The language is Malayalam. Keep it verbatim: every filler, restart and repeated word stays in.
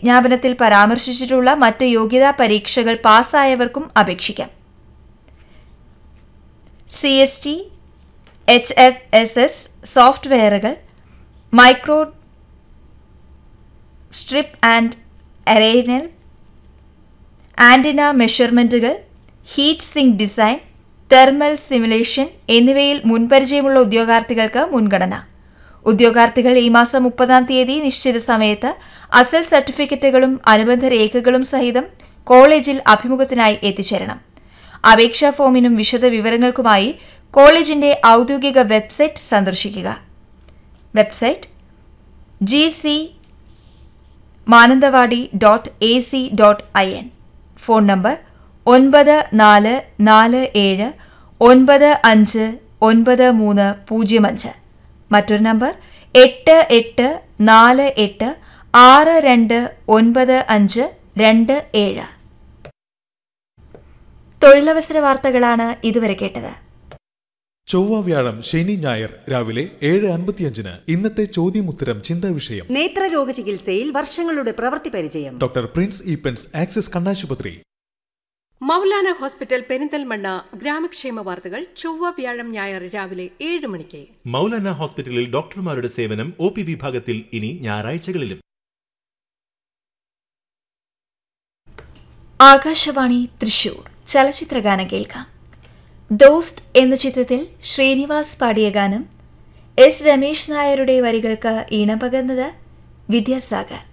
വിജ്ഞാപനത്തിൽ പരാമർശിച്ചിട്ടുള്ള മറ്റ് യോഗ്യതാ പരീക്ഷകൾ പാസ്സായവർക്കും അപേക്ഷിക്കാം. C S T, H F S S സോഫ്റ്റ്വെയറുകൾ, micro strip and അറേനൽ, antenna മെഷർമെന്റുകൾ, heat sink design, thermal simulation എന്നിവയിൽ മുൻപരിചയമുള്ള ഉദ്യോഗാർത്ഥികൾക്ക് മുൻഗണന. ഉദ്യോഗാർത്ഥികൾ ഈ മാസം മുപ്പതാം തീയതി നിശ്ചിത സമയത്ത് അസൽ സർട്ടിഫിക്കറ്റുകളും അനുബന്ധ രേഖകളും സഹിതം കോളേജിൽ അഭിമുഖത്തിനായി എത്തിച്ചേരണം. അപേക്ഷാ ഫോമിനും വിശദ വിവരങ്ങൾക്കുമായി കോളേജിന്റെ ഔദ്യോഗിക വെബ്സൈറ്റ് സന്ദർശിക്കുക. Website G C Mananthavady dot A C dot I N. Phone number ഒൻപത് നാല് നാല് ഏഴ് ഒൻപത് അഞ്ച് ഒൻപത് മൂന്ന് പൂജ്യം അഞ്ച്. മറ്റൊരു നമ്പർ എട്ട് എട്ട് നാല് എട്ട് ആറ് രണ്ട് ഒൻപത് അഞ്ച് രണ്ട് ഏഴ്. തൊഴിലവസര വാർത്തകളാണ് ഇതുവരെ കേട്ടത്. ചൊവ്വ, വ്യാഴം, ശനി, ഞായർ രാവിലെ ഏഴ് അൻപത്തിയഞ്ചിന് ഇന്നത്തെ ചോദ്യമുത്തരം ചിന്താ വിഷയം. നേത്രരോഗ ചികിത്സയിൽ വർഷങ്ങളുടെ പ്രവൃത്തി പരിചയം. ഡോക്ടർ പ്രിൻസ് ഈപ്പൻസ്, ആക്സിസ് കണ്ണാശുപത്രി. മൗലാന ഹോസ്പിറ്റൽ പെരിന്തൽമണ്ണ ഗ്രാമക്ഷേമ വാർത്തകൾ ചൊവ്വ, വ്യാഴം, ഞായർ രാവിലെ ഏഴ് മണിക്ക്. മൗലാന ഹോസ്പിറ്റലിൽ ഡോക്ടർമാരുടെ സേവനം ഒ പി വിഭാഗത്തിൽ ഇനി ഞായറാഴ്ചകളിലും. ആകാശവാണി തൃശൂർ ചലച്ചിത്രഗാനം കേൾക്കാം. ദോസ്ത് എന്ന ചിത്രത്തിൽ ശ്രീനിവാസ് പാടിയ ഗാനം. എസ് രമേശ് നായരുടെ വരികൾക്ക് ഈണം പകർന്നത് വിദ്യാസാഗർ.